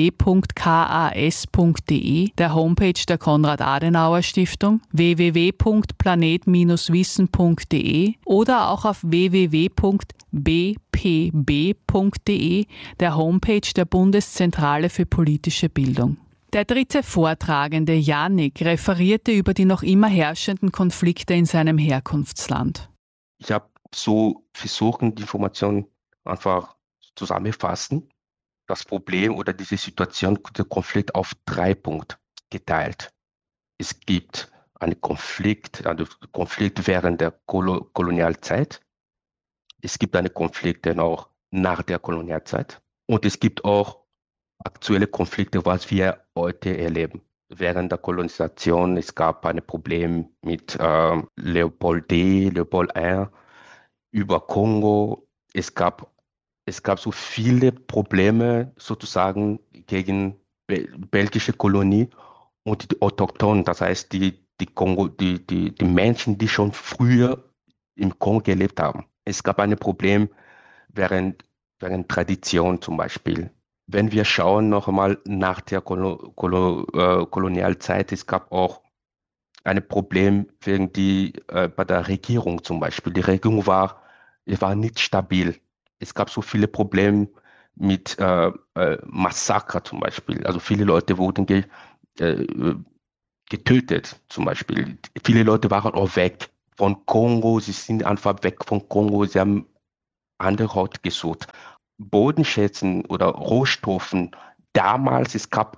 www.kas.de, der Homepage der Konrad-Adenauer-Stiftung, www.planet-wissen.de oder auch auf www.bpb.de, der Homepage der Bundeszentrale für politische Bildung. Der dritte Vortragende, Yannick, referierte über die noch immer herrschenden Konflikte in seinem Herkunftsland.
Ich habe so versucht, die Informationen einfach zusammenfassen, das Problem oder diese Situation, der Konflikt auf 3 Punkte geteilt. Es gibt einen Konflikt während der Kolonialzeit. Es gibt einen Konflikt dann auch nach der Kolonialzeit. Und es gibt auch aktuelle Konflikte, was wir heute erleben. Während der Kolonisation, es gab ein Problem mit Leopold I über Kongo. Es gab so viele Probleme sozusagen gegen belgische Kolonie und die Autochtonen, das heißt die Menschen, die schon früher im Kongo gelebt haben. Es gab ein Problem während Tradition zum Beispiel. Wenn wir schauen noch einmal nach der Kolonialzeit, es gab auch ein Problem bei der Regierung zum Beispiel. Die Regierung war nicht stabil. Es gab so viele Probleme mit Massaker zum Beispiel. Also viele Leute wurden getötet zum Beispiel. Viele Leute waren auch weg von Kongo. Sie sind einfach weg von Kongo. Sie haben andere Orte gesucht. Bodenschätzen oder Rohstoffen. Damals, es war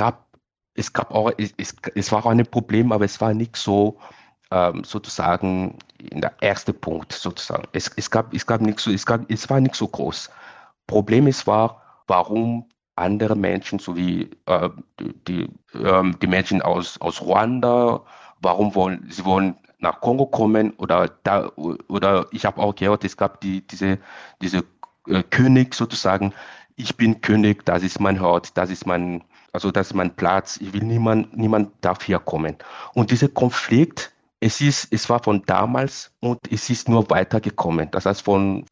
auch ein Problem, aber es war nicht so sozusagen in der erste Punkt sozusagen. Es war nicht so groß. Problem war, warum andere Menschen, so wie die Menschen aus Ruanda, sie wollen nach Kongo kommen oder ich habe auch gehört, es gab diese König sozusagen. Ich bin König, das ist mein Ort, das ist mein Platz. Ich will niemand darf hier kommen. Und dieser Konflikt, es war von damals und es ist nur weitergekommen. Das heißt von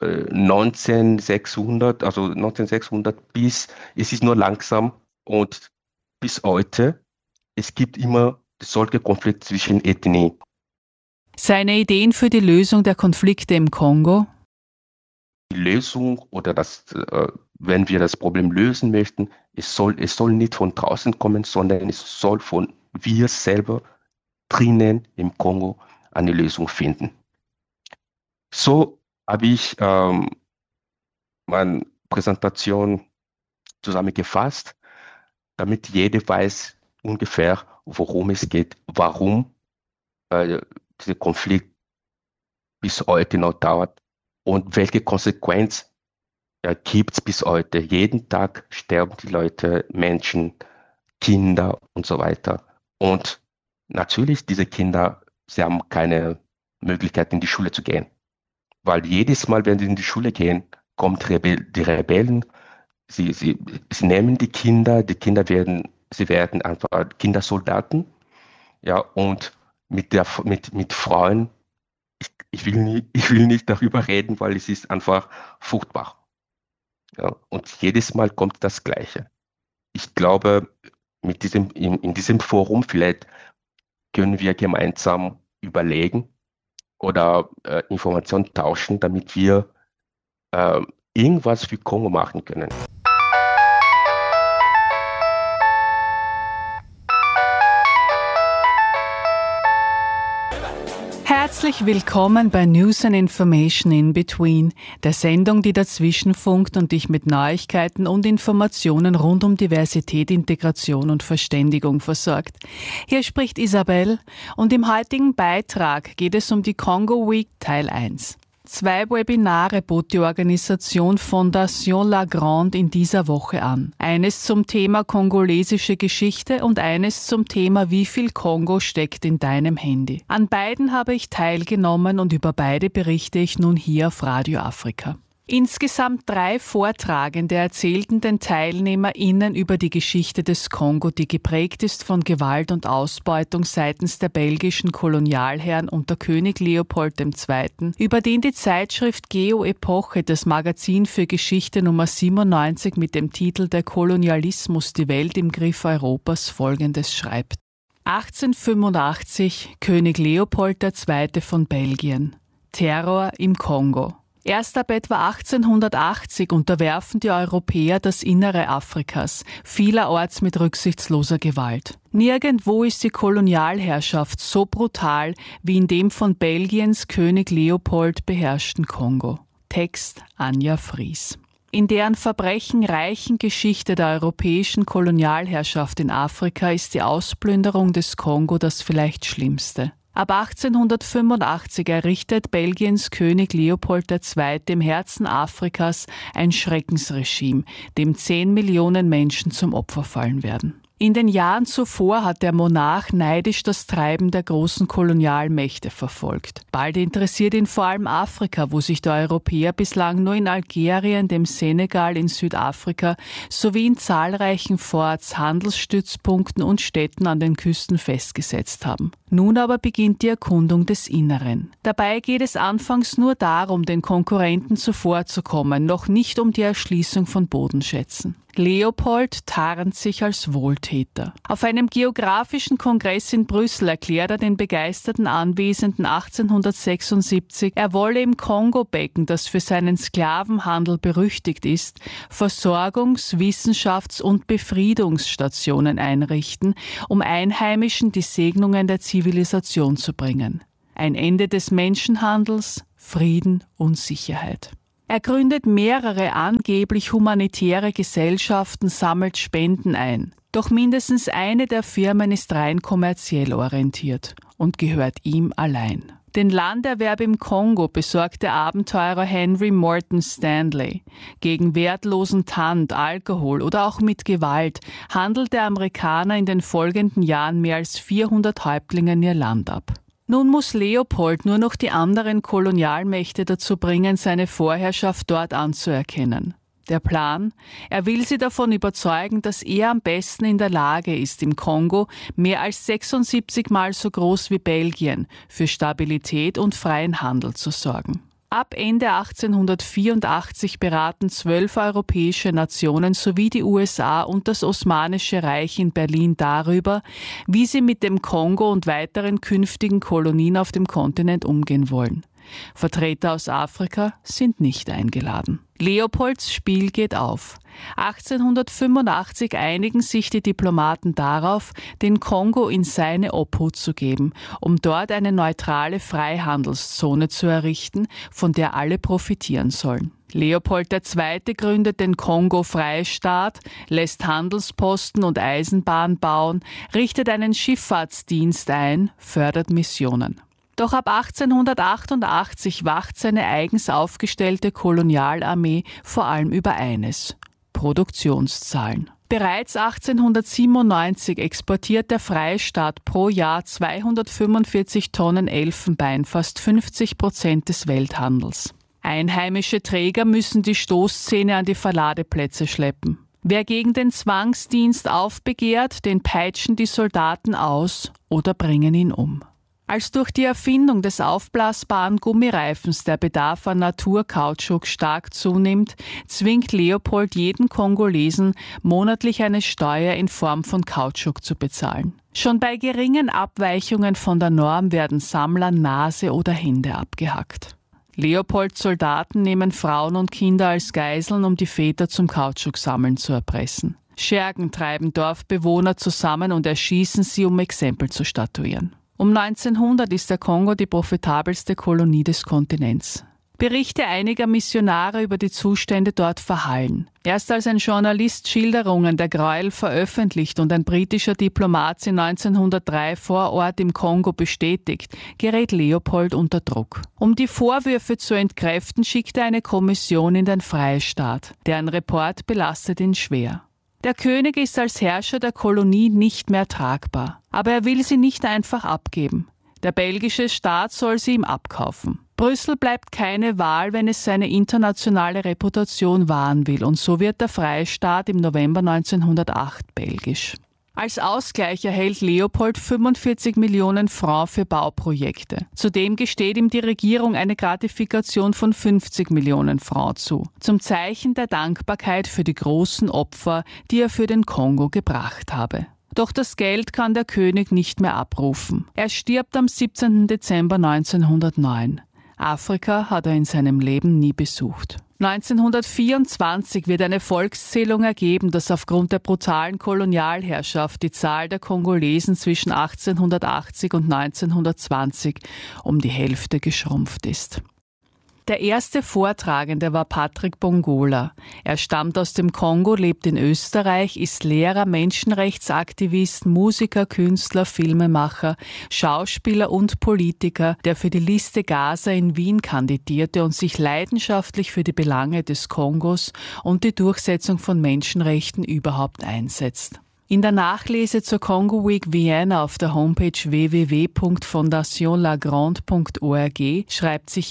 1900 bis, es ist nur langsam und bis heute, es gibt immer solche Konflikte zwischen Ethnien.
Seine Ideen für die Lösung der Konflikte im Kongo?
Die Lösung oder wenn wir das Problem lösen möchten, es soll nicht von draußen kommen, sondern es soll von wir selber drinnen im Kongo eine Lösung finden. So habe ich meine Präsentation zusammengefasst, damit jeder weiß ungefähr, worum es geht, warum dieser Konflikt bis heute noch dauert und welche Konsequenz gibt es bis heute. Jeden Tag sterben die Leute, Menschen, Kinder und so weiter. Und natürlich, diese Kinder, sie haben keine Möglichkeit, in die Schule zu gehen. Weil jedes Mal, wenn sie in die Schule gehen, kommen die Rebellen, sie nehmen die Kinder sie werden einfach Kindersoldaten, ja, und mit Frauen, ich will nicht darüber reden, weil es ist einfach furchtbar. Ja, und jedes Mal kommt das Gleiche. Ich glaube, in diesem Forum vielleicht können wir gemeinsam überlegen oder Informationen tauschen, damit wir irgendwas für Kongo machen können.
Herzlich willkommen bei News and Information in Between, der Sendung, die dazwischen funkt und dich mit Neuigkeiten und Informationen rund um Diversität, Integration und Verständigung versorgt. Hier spricht Isabel und im heutigen Beitrag geht es um die Congo Week Teil 1. 2 Webinare bot die Organisation Fondation La Grande in dieser Woche an. Eines zum Thema kongolesische Geschichte und eines zum Thema Wie viel Kongo steckt in deinem Handy. An beiden habe ich teilgenommen und über beide berichte ich nun hier auf Radio Afrika. Insgesamt 3 Vortragende erzählten den TeilnehmerInnen über die Geschichte des Kongo, die geprägt ist von Gewalt und Ausbeutung seitens der belgischen Kolonialherren unter König Leopold II., über den die Zeitschrift Geo-Epoche, das Magazin für Geschichte Nummer 97 mit dem Titel Der Kolonialismus, die Welt im Griff Europas, Folgendes schreibt. 1885 König Leopold II. Von Belgien. Terror im Kongo. Erst ab etwa 1880 unterwerfen die Europäer das Innere Afrikas, vielerorts mit rücksichtsloser Gewalt. Nirgendwo ist die Kolonialherrschaft so brutal wie in dem von Belgiens König Leopold beherrschten Kongo. Text Anja Fries. In deren verbrechenreichen Geschichte der europäischen Kolonialherrschaft in Afrika ist die Ausplünderung des Kongo das vielleicht Schlimmste. Ab 1885 errichtet Belgiens König Leopold II. Im Herzen Afrikas ein Schreckensregime, dem 10 Millionen Menschen zum Opfer fallen werden. In den Jahren zuvor hat der Monarch neidisch das Treiben der großen Kolonialmächte verfolgt. Bald interessiert ihn vor allem Afrika, wo sich der Europäer bislang nur in Algerien, dem Senegal, in Südafrika sowie in zahlreichen Forts, Handelsstützpunkten und Städten an den Küsten festgesetzt haben. Nun aber beginnt die Erkundung des Inneren. Dabei geht es anfangs nur darum, den Konkurrenten zuvorzukommen, noch nicht um die Erschließung von Bodenschätzen. Leopold tarnt sich als Wohltäter. Auf einem geografischen Kongress in Brüssel erklärt er den begeisterten Anwesenden 1876, er wolle im Kongo-Becken, das für seinen Sklavenhandel berüchtigt ist, Versorgungs-, Wissenschafts- und Befriedungsstationen einrichten, um Einheimischen die Segnungen der Zivilisation zu bringen. Ein Ende des Menschenhandels, Frieden und Sicherheit. Er gründet mehrere angeblich humanitäre Gesellschaften, sammelt Spenden ein. Doch mindestens eine der Firmen ist rein kommerziell orientiert und gehört ihm allein. Den Landerwerb im Kongo besorgt der Abenteurer Henry Morton Stanley. Gegen wertlosen Tand, Alkohol oder auch mit Gewalt handelt der Amerikaner in den folgenden Jahren mehr als 400 Häuptlingen ihr Land ab. Nun muss Leopold nur noch die anderen Kolonialmächte dazu bringen, seine Vorherrschaft dort anzuerkennen. Der Plan? Er will sie davon überzeugen, dass er am besten in der Lage ist, im Kongo, mehr als 76 Mal so groß wie Belgien, für Stabilität und freien Handel zu sorgen. Ab Ende 1884 beraten 12 europäische Nationen sowie die USA und das Osmanische Reich in Berlin darüber, wie sie mit dem Kongo und weiteren künftigen Kolonien auf dem Kontinent umgehen wollen. Vertreter aus Afrika sind nicht eingeladen. Leopolds Spiel geht auf. 1885 einigen sich die Diplomaten darauf, den Kongo in seine Obhut zu geben, um dort eine neutrale Freihandelszone zu errichten, von der alle profitieren sollen. Leopold II. Gründet den Kongo-Freistaat, lässt Handelsposten und Eisenbahn bauen, richtet einen Schifffahrtsdienst ein, fördert Missionen. Doch ab 1888 wacht seine eigens aufgestellte Kolonialarmee vor allem über eines: Produktionszahlen. Bereits 1897 exportiert der Freistaat pro Jahr 245 Tonnen Elfenbein, fast 50% des Welthandels. Einheimische Träger müssen die Stoßzähne an die Verladeplätze schleppen. Wer gegen den Zwangsdienst aufbegehrt, den peitschen die Soldaten aus oder bringen ihn um. Als durch die Erfindung des aufblasbaren Gummireifens der Bedarf an Naturkautschuk stark zunimmt, zwingt Leopold jeden Kongolesen, monatlich eine Steuer in Form von Kautschuk zu bezahlen. Schon bei geringen Abweichungen von der Norm werden Sammlern Nase oder Hände abgehackt. Leopolds Soldaten nehmen Frauen und Kinder als Geiseln, um die Väter zum Kautschuksammeln zu erpressen. Schergen treiben Dorfbewohner zusammen und erschießen sie, um Exempel zu statuieren. Um 1900 ist der Kongo die profitabelste Kolonie des Kontinents. Berichte einiger Missionare über die Zustände dort verhallen. Erst als ein Journalist Schilderungen der Gräuel veröffentlicht und ein britischer Diplomat sie 1903 vor Ort im Kongo bestätigt, gerät Leopold unter Druck. Um die Vorwürfe zu entkräften, schickt er eine Kommission in den Freistaat. Deren Report belastet ihn schwer. Der König ist als Herrscher der Kolonie nicht mehr tragbar. Aber er will sie nicht einfach abgeben. Der belgische Staat soll sie ihm abkaufen. Brüssel bleibt keine Wahl, wenn es seine internationale Reputation wahren will, und so wird der Freistaat im November 1908 belgisch. Als Ausgleich erhält Leopold 45 Millionen Francs für Bauprojekte. Zudem gesteht ihm die Regierung eine Gratifikation von 50 Millionen Francs zu, zum Zeichen der Dankbarkeit für die großen Opfer, die er für den Kongo gebracht habe. Doch das Geld kann der König nicht mehr abrufen. Er stirbt am 17. Dezember 1909. Afrika hat er in seinem Leben nie besucht. 1924 wird eine Volkszählung ergeben, dass aufgrund der brutalen Kolonialherrschaft die Zahl der Kongolesen zwischen 1880 und 1920 um die Hälfte geschrumpft ist. Der erste Vortragende war Patrick Bongola. Er stammt aus dem Kongo, lebt in Österreich, ist Lehrer, Menschenrechtsaktivist, Musiker, Künstler, Filmemacher, Schauspieler und Politiker, der für die Liste Gaza in Wien kandidierte und sich leidenschaftlich für die Belange des Kongos und die Durchsetzung von Menschenrechten überhaupt einsetzt. In der Nachlese zur Congo Week Vienna auf der Homepage www.fondationlagrande.org schreibt sich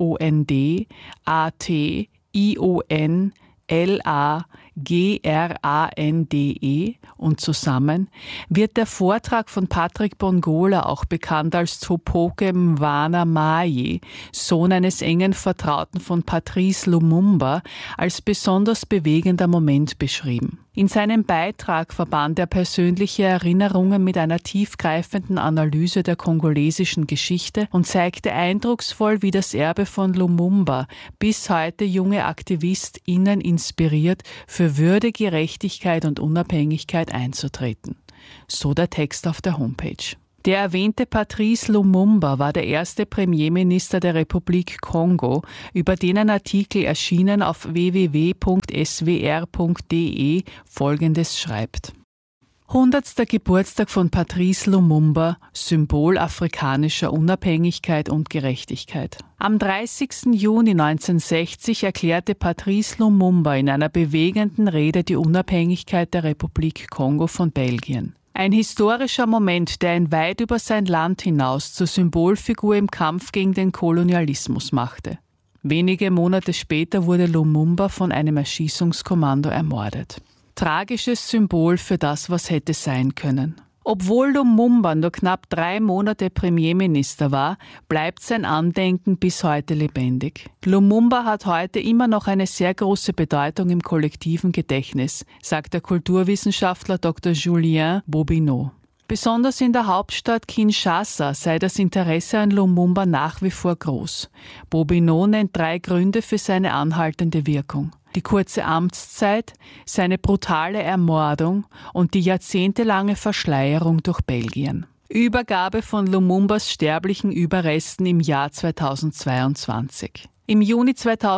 FONDATIONLAGRANDE und zusammen wird der Vortrag von Patrick Bongola, auch bekannt als Topoke Mwana Mayi, Sohn eines engen Vertrauten von Patrice Lumumba, als besonders bewegender Moment beschrieben. In seinem Beitrag verband er persönliche Erinnerungen mit einer tiefgreifenden Analyse der kongolesischen Geschichte und zeigte eindrucksvoll, wie das Erbe von Lumumba bis heute junge AktivistInnen inspiriert, für Würde, Gerechtigkeit und Unabhängigkeit einzutreten. So der Text auf der Homepage. Der erwähnte Patrice Lumumba war der erste Premierminister der Republik Kongo, über den ein Artikel erschienen auf www.swr.de Folgendes schreibt. 100. Geburtstag von Patrice Lumumba, Symbol afrikanischer Unabhängigkeit und Gerechtigkeit. Am 30. Juni 1960 erklärte Patrice Lumumba in einer bewegenden Rede die Unabhängigkeit der Republik Kongo von Belgien. Ein historischer Moment, der ihn weit über sein Land hinaus zur Symbolfigur im Kampf gegen den Kolonialismus machte. Wenige Monate später wurde Lumumba von einem Erschießungskommando ermordet. Tragisches Symbol für das, was hätte sein können. Obwohl Lumumba nur knapp 3 Monate Premierminister war, bleibt sein Andenken bis heute lebendig. Lumumba hat heute immer noch eine sehr große Bedeutung im kollektiven Gedächtnis, sagt der Kulturwissenschaftler Dr. Julien Bobineau. Besonders in der Hauptstadt Kinshasa sei das Interesse an Lumumba nach wie vor groß. Bobineau nennt 3 Gründe für seine anhaltende Wirkung. Die kurze Amtszeit, seine brutale Ermordung und die jahrzehntelange Verschleierung durch Belgien. Übergabe von Lumumbas sterblichen Überresten im Jahr 2022. Im Juni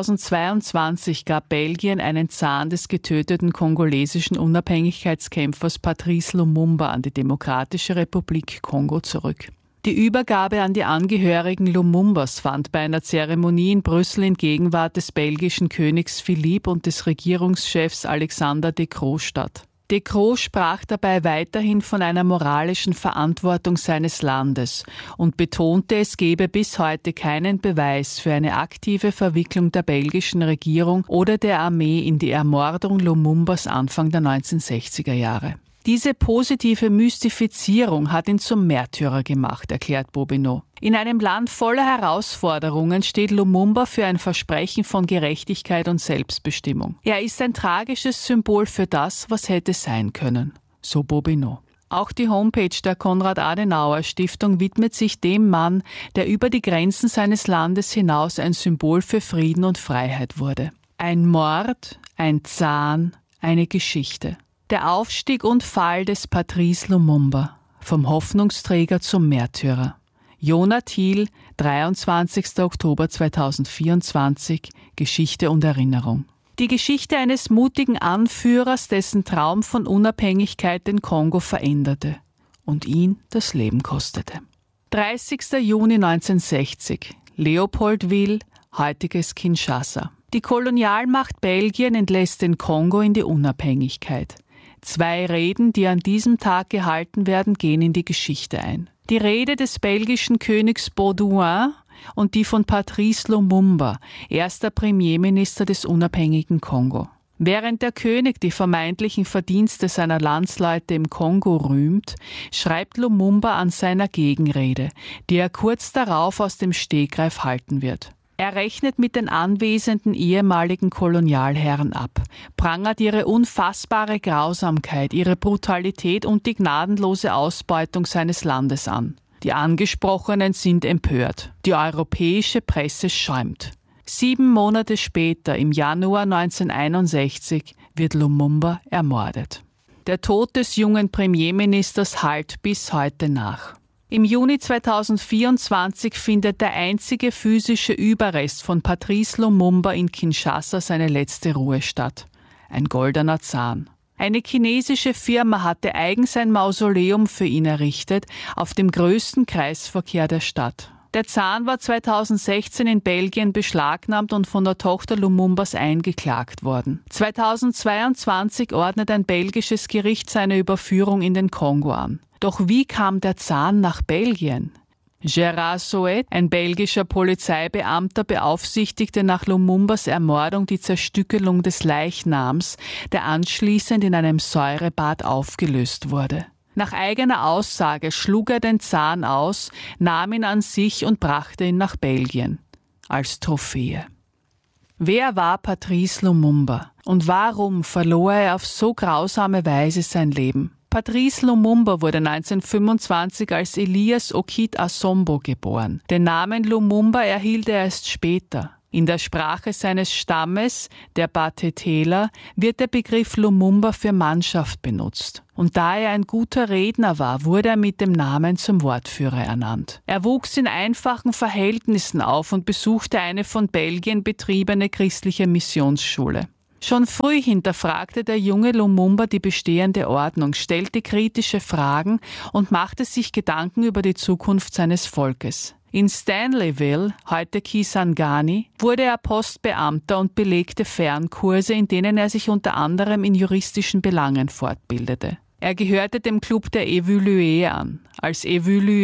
2022 gab Belgien einen Zahn des getöteten kongolesischen Unabhängigkeitskämpfers Patrice Lumumba an die Demokratische Republik Kongo zurück. Die Übergabe an die Angehörigen Lumumbas fand bei einer Zeremonie in Brüssel in Gegenwart des belgischen Königs Philippe und des Regierungschefs Alexander De Croo statt. De Croo sprach dabei weiterhin von einer moralischen Verantwortung seines Landes und betonte, es gebe bis heute keinen Beweis für eine aktive Verwicklung der belgischen Regierung oder der Armee in die Ermordung Lumumbas Anfang der 1960er Jahre. Diese positive Mystifizierung hat ihn zum Märtyrer gemacht, erklärt Bobineau. In einem Land voller Herausforderungen steht Lumumba für ein Versprechen von Gerechtigkeit und Selbstbestimmung. Er ist ein tragisches Symbol für das, was hätte sein können, so Bobineau. Auch die Homepage der Konrad-Adenauer-Stiftung widmet sich dem Mann, der über die Grenzen seines Landes hinaus ein Symbol für Frieden und Freiheit wurde. Ein Mord, ein Zahn, eine Geschichte. Der Aufstieg und Fall des Patrice Lumumba, vom Hoffnungsträger zum Märtyrer. Jona Thiel, 23. Oktober 2024, Geschichte und Erinnerung. Die Geschichte eines mutigen Anführers, dessen Traum von Unabhängigkeit den Kongo veränderte und ihn das Leben kostete. 30. Juni 1960, Leopoldville, heutiges Kinshasa. Die Kolonialmacht Belgien entlässt den Kongo in die Unabhängigkeit. 2 Reden, die an diesem Tag gehalten werden, gehen in die Geschichte ein. Die Rede des belgischen Königs Baudouin und die von Patrice Lumumba, erster Premierminister des unabhängigen Kongo. Während der König die vermeintlichen Verdienste seiner Landsleute im Kongo rühmt, schreibt Lumumba an seiner Gegenrede, die er kurz darauf aus dem Stegreif halten wird. Er rechnet mit den anwesenden ehemaligen Kolonialherren ab, prangert ihre unfassbare Grausamkeit, ihre Brutalität und die gnadenlose Ausbeutung seines Landes an. Die Angesprochenen sind empört. Die europäische Presse schäumt. 7 Monate später, im Januar 1961, wird Lumumba ermordet. Der Tod des jungen Premierministers hallt bis heute nach. Im Juni 2024 findet der einzige physische Überrest von Patrice Lumumba in Kinshasa seine letzte Ruhe statt. Ein goldener Zahn. Eine chinesische Firma hatte eigens ein Mausoleum für ihn errichtet, auf dem größten Kreisverkehr der Stadt. Der Zahn war 2016 in Belgien beschlagnahmt und von der Tochter Lumumbas eingeklagt worden. 2022 ordnet ein belgisches Gericht seine Überführung in den Kongo an. Doch wie kam der Zahn nach Belgien? Gérard Soet, ein belgischer Polizeibeamter, beaufsichtigte nach Lumumbas Ermordung die Zerstückelung des Leichnams, der anschließend in einem Säurebad aufgelöst wurde. Nach eigener Aussage schlug er den Zahn aus, nahm ihn an sich und brachte ihn nach Belgien. Als Trophäe. Wer war Patrice Lumumba? Und warum verlor er auf so grausame Weise sein Leben? Patrice Lumumba wurde 1925 als Elias Okit Asombo geboren. Den Namen Lumumba erhielt er erst später. In der Sprache seines Stammes, der Batetela, wird der Begriff Lumumba für Mannschaft benutzt. Und da er ein guter Redner war, wurde er mit dem Namen zum Wortführer ernannt. Er wuchs in einfachen Verhältnissen auf und besuchte eine von Belgien betriebene christliche Missionsschule. Schon früh hinterfragte der junge Lumumba die bestehende Ordnung, stellte kritische Fragen und machte sich Gedanken über die Zukunft seines Volkes. In Stanleyville, heute Kisangani, wurde er Postbeamter und belegte Fernkurse, in denen er sich unter anderem in juristischen Belangen fortbildete. Er gehörte dem Club der Evolué an. Als Evolué